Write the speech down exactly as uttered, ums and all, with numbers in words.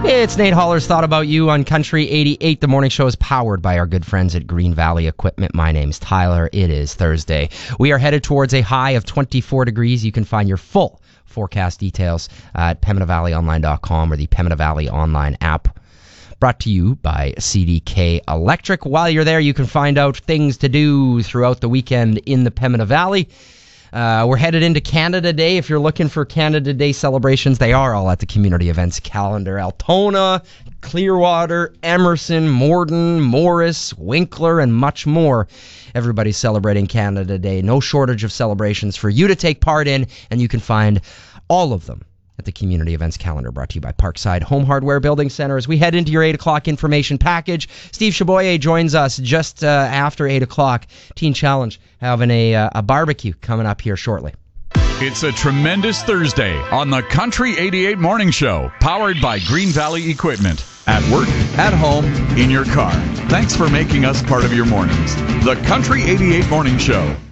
It's Nate Holler's Thought About You on Country eighty-eight. The morning show is powered by our good friends at Green Valley Equipment. My name's Tyler. It is Thursday. We are headed towards a high of twenty-four degrees. You can find your full forecast details at pembina valley online dot com or the Pembina Valley Online app. Brought to you by C D K Electric. While you're there, you can find out things to do throughout the weekend in the Pembina Valley. Uh, we're headed into Canada Day. If you're looking for Canada Day celebrations, they are all at the community events calendar. Altona, Clearwater, Emerson, Morden, Morris, Winkler, and much more. Everybody's celebrating Canada Day. No shortage of celebrations for you to take part in, and you can find all of them at the community events calendar, brought to you by Parkside Home Hardware Building Center. As we head into your eight o'clock information package, Steve Chaboyer joins us just uh, after eight o'clock. Teen Challenge having a, uh, a barbecue coming up here shortly. It's a tremendous Thursday on the Country eighty-eight Morning Show, powered by Green Valley Equipment. At work, at home, in your car. Thanks for making us part of your mornings. The Country eighty-eight Morning Show.